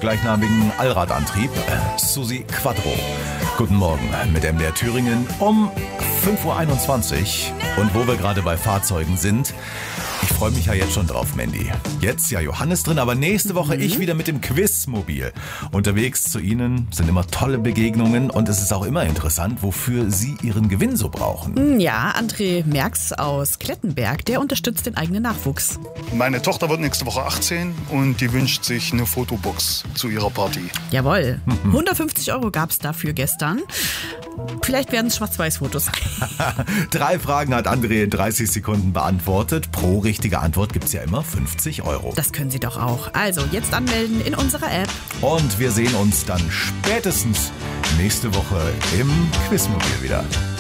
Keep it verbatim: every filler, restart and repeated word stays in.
gleichnamigen Allradantrieb, äh, Susi Quattro. Guten Morgen mit M D R Thüringen um fünf Uhr einundzwanzig. Und wo wir gerade bei Fahrzeugen sind, ich freue mich ja jetzt schon drauf, Mandy. Jetzt ja Johannes drin, aber nächste Woche mhm. ich wieder mit dem Quizmobil. Unterwegs zu Ihnen sind immer tolle Begegnungen und es ist auch immer interessant, wofür Sie Ihren Gewinn so brauchen. Ja, André Merx aus Klettenberg, der unterstützt den eigenen Nachwuchs. Meine Tochter wird nächste Woche achtzehn und die wünscht sich eine Fotobox zu ihrer Party. Jawohl, hundertfünfzig Euro gab es dafür gestern. Vielleicht werden es Schwarz-Weiß-Fotos. Drei Fragen hat André in dreißig Sekunden beantwortet. Pro richtige Antwort gibt es ja immer fünfzig Euro. Das können Sie doch auch. Also jetzt anmelden in unserer App. Und wir sehen uns dann spätestens nächste Woche im Quizmobil wieder.